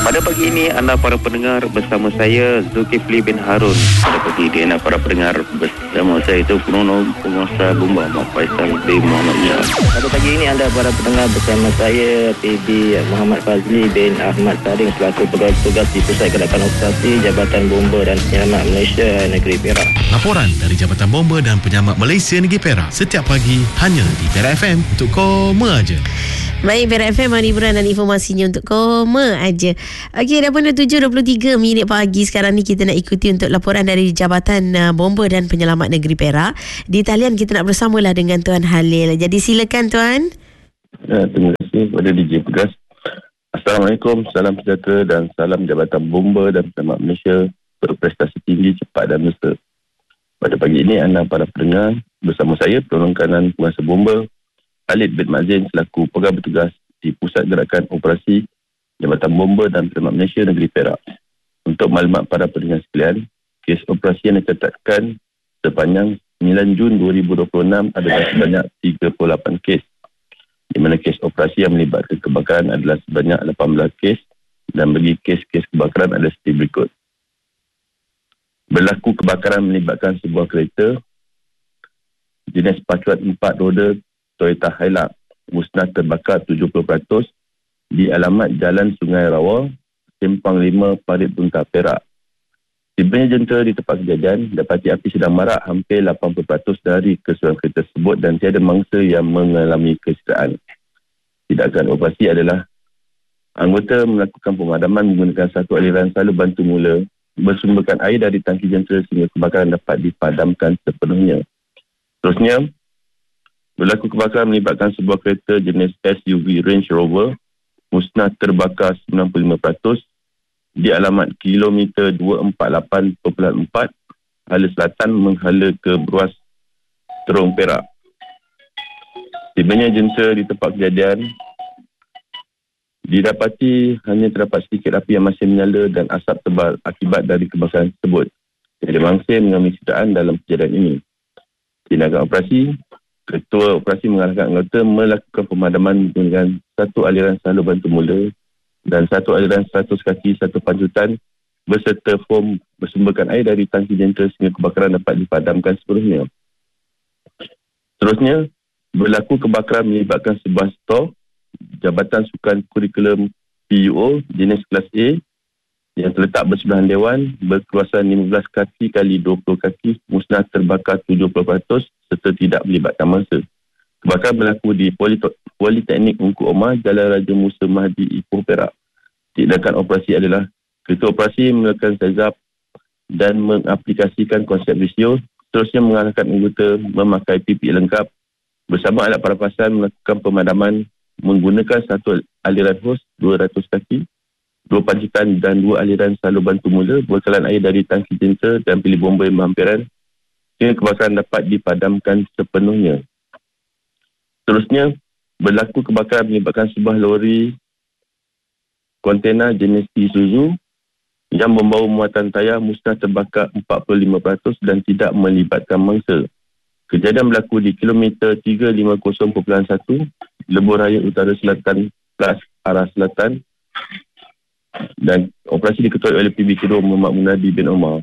Pada pagi ini anda para pendengar bersama saya Zulkifli bin Harun. Pada pagi ini anda para pendengar bersama saya itu Penolong Penguasa Bomba Muhammad Faisal bin Muhammad Nia. Pada pagi ini anda para pendengar bersama saya PB Muhammad Fazli bin Ahmad Saring selaku pegawai-petugas di Pusat Gerakan Operasi Jabatan Bomba dan Penyelamat Malaysia Negeri Perak. Laporan dari Jabatan Bomba dan Penyelamat Malaysia Negeri Perak setiap pagi hanya di Perak FM untuk koma aja. Baik, Perak FM, hiburan dan informasinya untuk koma aja. Okey, dah pun 7.23 minit pagi. Sekarang ni kita nak ikuti untuk laporan dari Jabatan Bomba dan Penyelamat Negeri Perak. Di talian kita nak bersamalah dengan Tuan Halil. Jadi silakan Tuan. Terima kasih kepada DJ Pegas. Assalamualaikum, salam sejahtera dan salam Jabatan Bomba dan Penyelamat Malaysia berprestasi tinggi, cepat dan mesra. Pada pagi ini anda para pendengar bersama saya Penolong Kanan Penguasa Bomba Khalid bin Mazin selaku pegawai bertugas di Pusat Gerakan Operasi Jabatan Bomba dan Penyelamat Malaysia Negeri Perak. Untuk maklumat para pendengar sekalian, kes operasi yang dicatatkan sepanjang 9 Jun 2026 adalah sebanyak 38 kes, di mana kes operasi yang melibatkan kebakaran adalah sebanyak 18 kes dan bagi kes-kes kebakaran adalah seperti berikut. Berlaku kebakaran melibatkan sebuah kereta jenis pacuan 4 roda Toyota Hilux musnah terbakar 70% di alamat Jalan Sungai Rawa, Simpang 5, Parit Buntar, Perak. Tibanya jentera di tempat kejadian, dapati api sedang marak hampir 80% dari keseluruhan kereta tersebut dan tiada mangsa yang mengalami kecederaan. Tindakan operasi adalah anggota melakukan pemadaman menggunakan satu aliran salur bantu mula bersumberkan air dari tangki jentera sehingga kebakaran dapat dipadamkan sepenuhnya. Terusnya, berlaku kebakaran melibatkan sebuah kereta jenis SUV Range Rover musnah terbakar 95% di alamat kilometer 248.4 hala selatan menghala ke Bruas Terong, Perak. Tibanya jentera di tempat kejadian, didapati hanya terdapat sedikit api yang masih menyala dan asap tebal akibat dari kebakaran tersebut. Tiada mangsa mengalami kecederaan dalam kejadian ini. Tindakan operasi, Ketua Operasi mengarahkan anggota melakukan pemadaman dengan satu aliran salur bantu mula dan satu aliran 100 kaki, satu pancutan berserta foam bersumberkan air dari tangki jentera sehingga kebakaran dapat dipadamkan sepenuhnya. Terusnya, berlaku kebakaran melibatkan sebuah stor Jabatan Sukan Kurikulum PUO jenis kelas A yang terletak bersebelahan Dewan berkuasaan 15 kaki kali 20 kaki musnah terbakar 70% serta tidak melibatkan mangsa. Kebakaran berlaku di Politeknik Ungku Omar, Jalan Raja Musa Mahdi, Ipoh, Perak. Tindakan operasi adalah Ketua Operasi melakukan sizap dan mengaplikasikan konsep risiko, terusnya mengarahkan anggota memakai PPE lengkap bersama alat perapasan melakukan pemadaman menggunakan satu aliran hos 200 kaki, 2 pancitan dan 2 aliran salur bantu mula bekalan air dari tangki jentera dan pilih bomba yang berhampiran sehingga kebakaran dapat dipadamkan sepenuhnya. Terusnya, berlaku kebakaran melibatkan sebuah lori kontena jenis Isuzu yang membawa muatan tayar musnah terbakar 45% dan tidak melibatkan mangsa. Kejadian berlaku di kilometer 350.1 Lebuh Raya Utara Selatan Plus arah selatan dan operasi diketuai oleh PB Kedua Muhammad Munadi bin Omar.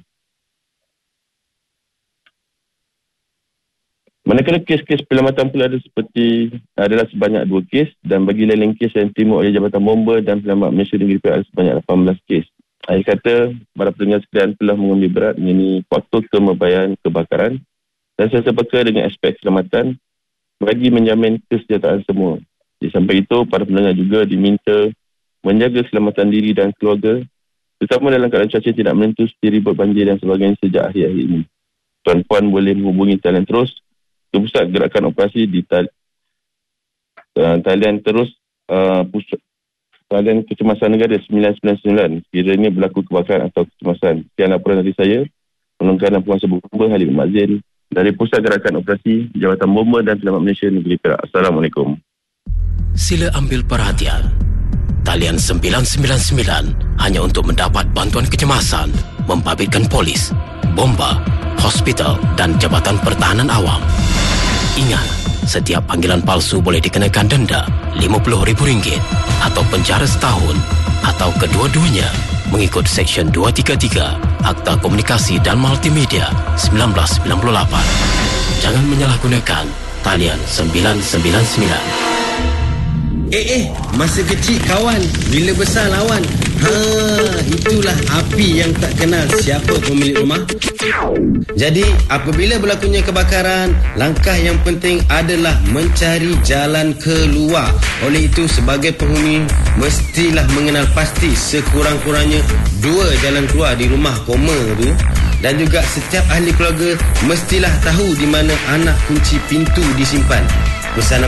Manakala kes-kes penyelamatan pula adalah sebanyak 2 kes dan bagi lain kes yang diterima oleh Jabatan Bomba dan Penyelamat Malaysia Negeri Perak sebanyak 18 kes. Akhir kata, para pendengar sekalian telah mengambil berat mengenai faktor kemebayaan kebakaran dan serta peka dengan aspek keselamatan bagi menjamin kesejahteraan semua. Di samping itu, para pendengar juga diminta menjaga keselamatan diri dan keluarga, terutama dalam keadaan cuaca tidak menentu seperti ribut banjir dan sebagainya sejak akhir-akhir ini. Tuan-puan boleh menghubungi talian terus ke Pusat Gerakan Operasi di talian terus talian Kecemasan Negara 999 sekiranya berlaku kebakaran atau kecemasan. Sekian laporan dari saya, Penolong Kanan Penguasa Bomba Khalid bin Mazin dari Pusat Gerakan Operasi Jabatan Bomba dan Penyelamat Malaysia Negeri Perak. Assalamualaikum. Sila ambil perhatian. Talian 999 hanya untuk mendapat bantuan kecemasan, membabitkan polis, bomba, hospital dan Jabatan Pertahanan Awam. Ingat, setiap panggilan palsu boleh dikenakan denda RM50,000 atau penjara setahun atau kedua-duanya mengikut Seksyen 233 Akta Komunikasi dan Multimedia 1998. Jangan menyalahgunakan talian 999. Masa kecil kawan, bila besar lawan. Itulah api yang tak kenal siapa pemilik rumah. Jadi, apabila berlakunya kebakaran, langkah yang penting adalah mencari jalan keluar. Oleh itu, sebagai penghuni, mestilah mengenal pasti sekurang-kurangnya 2 jalan keluar di rumah koma tu. Dan juga setiap ahli keluarga mestilah tahu di mana anak kunci pintu disimpan. Pesanan